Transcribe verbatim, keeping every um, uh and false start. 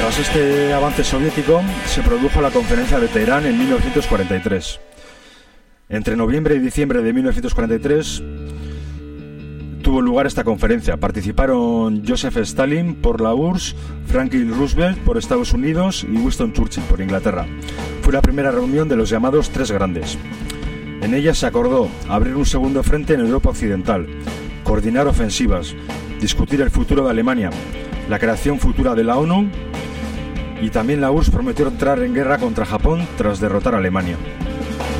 Tras este avance soviético, se produjo la Conferencia de Teherán en mil novecientos cuarenta y tres. Entre noviembre y diciembre de mil novecientos cuarenta y tres tuvo lugar esta conferencia. Participaron Joseph Stalin por la U R S S, Franklin Roosevelt por Estados Unidos y Winston Churchill por Inglaterra. Fue la primera reunión de los llamados Tres Grandes. En ella se acordó abrir un segundo frente en Europa Occidental, coordinar ofensivas, discutir el futuro de Alemania, la creación futura de la ONU, y también la U R S S prometió entrar en guerra contra Japón tras derrotar a Alemania.